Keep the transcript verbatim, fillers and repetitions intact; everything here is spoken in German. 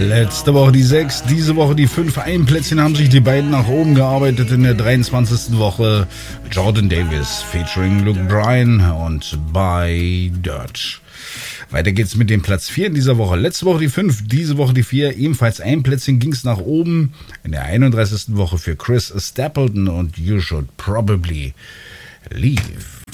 Letzte Woche die sechs, diese Woche die fünf. Ein Plätzchen haben sich die beiden nach oben gearbeitet in der dreiundzwanzigsten Woche. Jordan Davis featuring Luke Bryan und By Dirt. Weiter geht's mit dem Platz vier in dieser Woche. Letzte Woche die fünf, diese Woche die vier. Ebenfalls ein Plätzchen ging's nach oben in der einunddreißigsten Woche für Chris Stapleton und You Should Probably Leave.